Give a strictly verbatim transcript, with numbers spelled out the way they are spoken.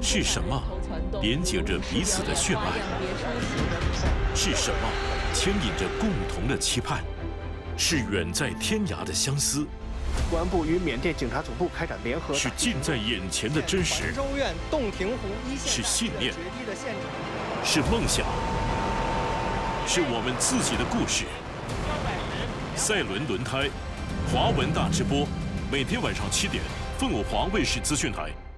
是什么连接着彼此的血脉？是什么牵引着共同的期盼？是远在天涯的相思？ 公安部与缅甸警察总部开展联合， 是近在眼前的真实， 州院洞庭湖一线是信念，是梦想，是我们自己的故事。赛轮轮胎，华文大直播，每天晚上七点，凤凰卫视资讯台。